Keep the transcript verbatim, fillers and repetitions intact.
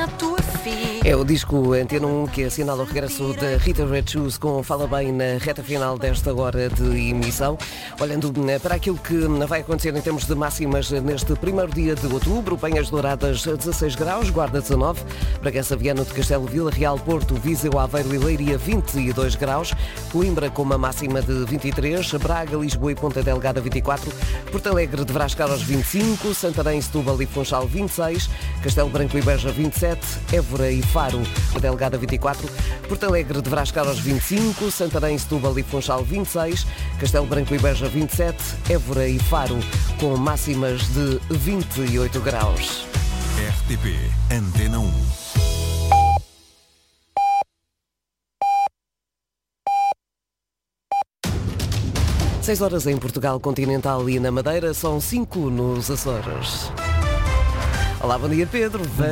É o disco Antena um que assinala o regresso da Rita Red Shoes com Fala Bem na reta final desta hora de emissão. Olhando para aquilo que vai acontecer em termos de máximas neste primeiro dia de outubro, Penhas Douradas dezasseis graus, Guarda dezanove, Bragança, Viana do Castelo, Vila Real, Porto, Viseu, Aveiro e Leiria vinte e dois graus, Coimbra com uma máxima de vinte e três, Braga, Lisboa e Ponta Delgada vinte e quatro, Porto Alegre deverá chegar aos vinte e cinco, Santarém, Setúbal e Funchal vinte e seis, Castelo Branco e Beja vinte e sete, Évora e Faro, Delgada vinte e quatro, Porto Alegre deverá chegar aos vinte e cinco, Santarém, Setúbal e Funchal vinte e seis, Castelo Branco e Beja vinte e sete, Évora e Faro com máximas de vinte e oito graus. R T P Antena um. seis horas em Portugal continental e na Madeira, são cinco nos Açores. Olá, bom dia, Pedro.